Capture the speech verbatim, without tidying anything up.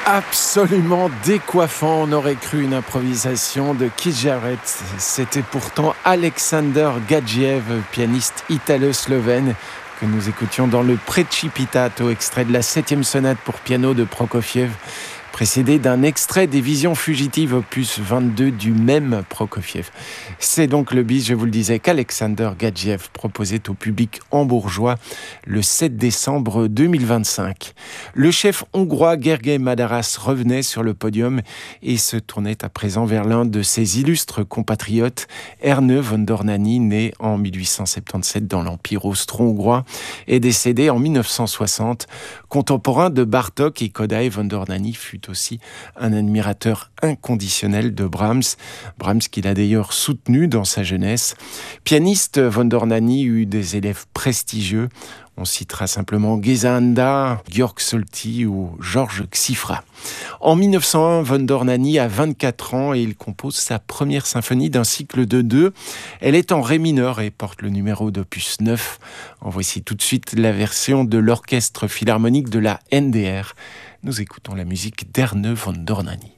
Absolument décoiffant, on aurait cru une improvisation de Keith Jarrett. C'était pourtant Alexander Gadjiev, pianiste italo-slovène, que nous écoutions dans le Precipitato, extrait de la septième sonate pour piano de Prokofiev, précédé d'un extrait des Visions fugitives opus vingt-deux du même Prokofiev. C'est donc le bis, je vous le disais, qu'Alexander Gadjiev proposait au public hambourgeois le sept décembre deux mille vingt-cinq. Le chef hongrois Gergely Madarász revenait sur le podium et se tournait à présent vers l'un de ses illustres compatriotes, Ernő von Dohnányi, né en mille huit cent soixante-dix-sept dans l'Empire austro-hongrois et décédé en mille neuf cent soixante. Contemporain de Bartók et Kodály, von Dohnányi fut aussi un admirateur inconditionnel de Brahms, Brahms qu'il a d'ailleurs soutenu dans sa jeunesse. Pianiste, von Dohnányi eut des élèves prestigieux. On citera simplement Géza Anda, György Solti ou Georges Xifra. En mille neuf cent un, von Dohnányi a vingt-quatre ans et il compose sa première symphonie d'un cycle de deux. Elle est en ré mineur et porte le numéro d'opus neuf. En voici tout de suite la version de l'orchestre philharmonique de la N D R. Nous écoutons la musique d'Ernő von Dohnányi.